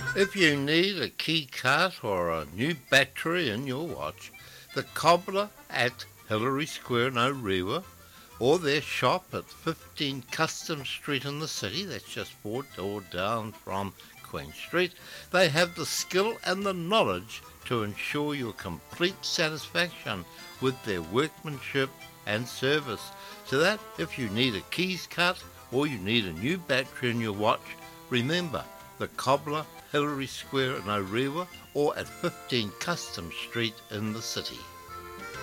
If you need a key cut or a new battery in your watch, the cobbler at Hillary Square in Orewa or their shop at 15 Custom Street in the city, that's just 4 doors down from Queen Street, they have the skill and the knowledge to ensure your complete satisfaction with their workmanship and service. So that if you need a keys cut or you need a new battery in your watch, remember the cobbler, Hillary Square in Orewa or at 15 Custom Street in the city.